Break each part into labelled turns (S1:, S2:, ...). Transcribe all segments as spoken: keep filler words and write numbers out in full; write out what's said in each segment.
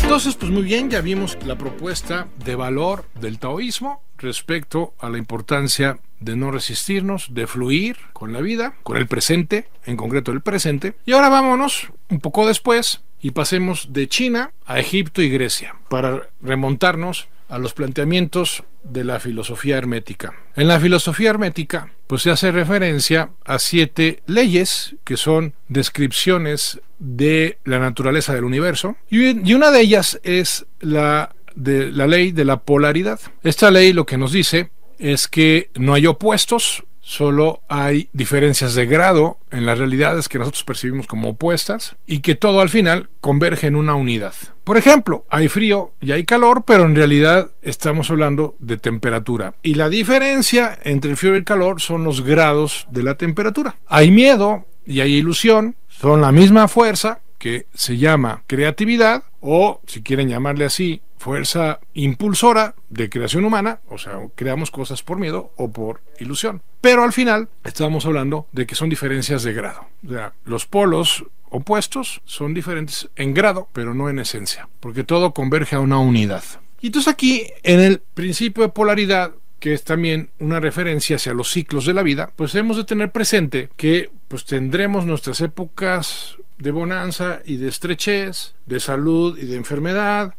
S1: Entonces, pues muy bien, ya vimos la propuesta de valor del taoísmo respecto a la importancia de no resistirnos, de fluir con la vida, con el presente, en concreto el presente. Y ahora vámonos un poco después y pasemos de China a Egipto y Grecia para remontarnos a los planteamientos de la filosofía hermética. En la filosofía hermética, pues se hace referencia a siete leyes que son descripciones de la naturaleza del universo, y una de ellas es la de la ley de la polaridad. Esta ley lo que nos dice es que no hay opuestos, solo hay diferencias de grado en las realidades que nosotros percibimos como opuestas y que todo al final converge en una unidad. Por ejemplo, hay frío y hay calor, pero en realidad estamos hablando de temperatura. Y la diferencia entre el frío y el calor son los grados de la temperatura. Hay miedo y hay ilusión, son la misma fuerza que se llama creatividad, o si quieren llamarle así, fuerza impulsora de creación humana, o sea, creamos cosas por miedo o por ilusión. Pero al final estamos hablando de que son diferencias de grado. O sea, los polos opuestos son diferentes en grado, pero no en esencia, porque todo converge a una unidad. Y entonces aquí, en el principio de polaridad, que es también una referencia hacia los ciclos de la vida, pues hemos de tener presente que pues tendremos nuestras épocas de bonanza y de estrechez, de salud y de enfermedad,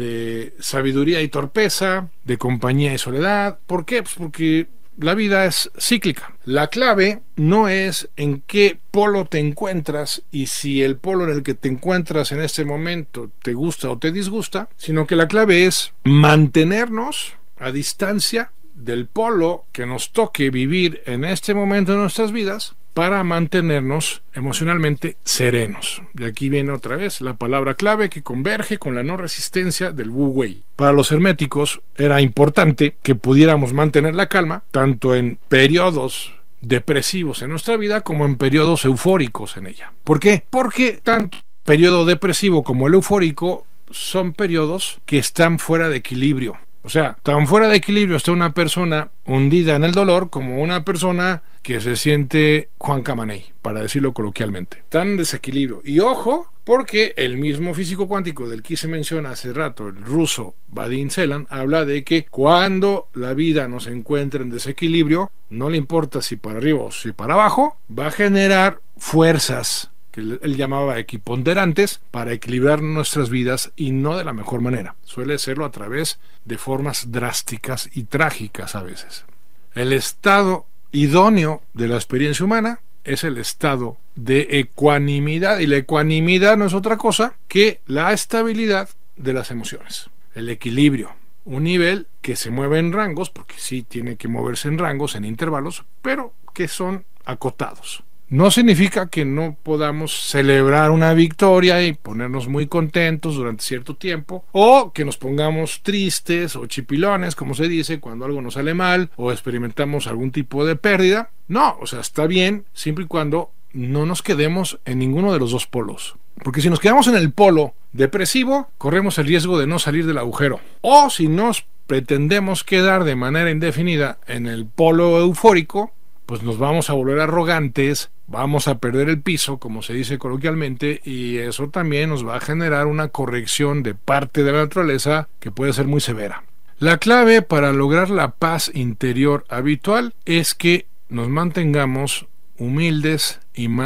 S1: de sabiduría y torpeza, de compañía y soledad. ¿Por qué? Pues porque la vida es cíclica. La clave no es en qué polo te encuentras y si el polo en el que te encuentras en este momento te gusta o te disgusta, sino que la clave es mantenernos a distancia del polo que nos toque vivir en este momento de nuestras vidas para mantenernos emocionalmente serenos. De aquí viene otra vez la palabra clave que converge con la no resistencia del Wu Wei. Para los herméticos era importante que pudiéramos mantener la calma tanto en periodos depresivos en nuestra vida como en periodos eufóricos en ella. ¿Por qué? Porque tanto el periodo depresivo como el eufórico son periodos que están fuera de equilibrio. O sea, tan fuera de equilibrio está una persona hundida en el dolor como una persona que se siente Juan Camaney, para decirlo coloquialmente. Tan desequilibrio. Y ojo, porque el mismo físico cuántico del que se menciona hace rato, el ruso Vadim Zeland, habla de que cuando la vida nos encuentra en desequilibrio, no le importa si para arriba o si para abajo, va a generar fuerzas que él llamaba equiponderantes para equilibrar nuestras vidas, y no de la mejor manera. Suele serlo a través de formas drásticas y trágicas a veces. El estado idóneo de la experiencia humana es el estado de ecuanimidad, y la ecuanimidad no es otra cosa que la estabilidad de las emociones, el equilibrio, un nivel que se mueve en rangos, porque sí tiene que moverse en rangos, en intervalos, pero que son acotados. No significa que no podamos celebrar una victoria y ponernos muy contentos durante cierto tiempo, o que nos pongamos tristes o chipilones, como se dice, cuando algo nos sale mal o experimentamos algún tipo de pérdida. No, o sea, está bien siempre y cuando no nos quedemos en ninguno de los dos polos. Porque si nos quedamos en el polo depresivo, corremos el riesgo de no salir del agujero. O si nos pretendemos quedar de manera indefinida en el polo eufórico, pues nos vamos a volver arrogantes, vamos a perder el piso, como se dice coloquialmente, y eso también nos va a generar una corrección de parte de la naturaleza que puede ser muy severa. La clave para lograr la paz interior habitual es que nos mantengamos humildes y